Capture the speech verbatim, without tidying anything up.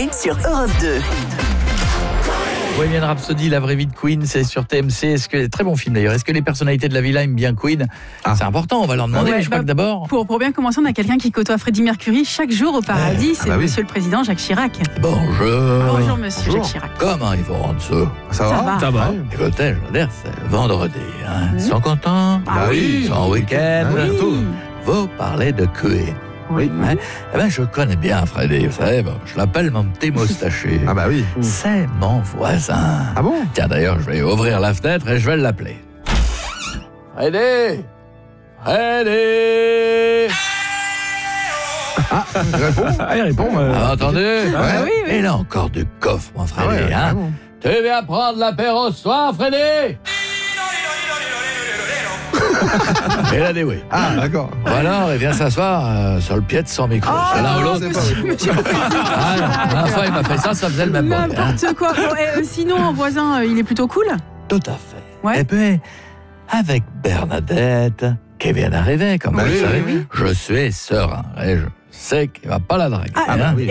T sur Europe deux. Bohemian Rhapsody, la vraie vie de Queen, c'est sur T M C. Est-ce que très bon film d'ailleurs. Est-ce que les personnalités de la villa aiment bien Queen? ah. C'est important, on va leur demander. Ouais, mais je bah, crois que d'abord. Pour, pour bien commencer, on a quelqu'un qui côtoie Freddie Mercury chaque jour au paradis. C'est ah bah Monsieur oui. le Président Jacques Chirac. Bonjour. Bonjour Monsieur Bonjour. Jacques Chirac. Comment ils vont en dessous? Ça, ça va, va. Ça va. Écoutez, je veux dire, c'est vendredi. Hein. Mmh. Ils sont contents. Ah oui. Ils sont en week-end. Ah oui. Vous parlez de Queen. Oui. Hein? Eh ben, je connais bien Freddy, vous savez, bon, je l'appelle mon petit moustachu. Ah bah oui. C'est mon voisin. Ah bon? Tiens, d'ailleurs, je vais ouvrir la fenêtre et je vais l'appeler. Freddy! Freddy! Ah, il répond. Ah, il répond. Euh... Ah, entendu? Ah, ouais. oui, oui. Il a encore du coffre, mon Freddy. Ah ouais, hein? bon. Tu viens prendre l'apéro ce soir, Freddy? Et là, des oui. Ah, d'accord. Ou alors, il vient s'asseoir euh, sur le pied de son micro. Oh, c'est l'un ou l'autre. Monsieur, ah, la dernière fois, il m'a fait ça, ça faisait le même bruit. N'importe hein. quoi. Bon, et, euh, sinon, en voisin, euh, il est plutôt cool? Tout à fait. Ouais. Et puis, avec Bernadette, qui vient d'arriver, comme bah vous le oui, savez, oui. je suis serein. Et je sais qu'il ne va pas la draguer. Ah, hein. bah oui.